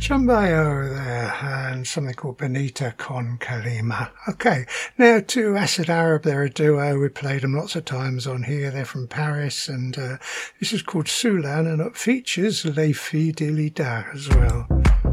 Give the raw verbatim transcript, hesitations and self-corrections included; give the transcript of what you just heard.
Jumbayo there, and something called Benita con Kalima. Okay, now to Acid Arab, they're a duo. We played them lots of times on here. They're from Paris, and uh, this is called Soulan, and it features Les Filles d'Elida as well.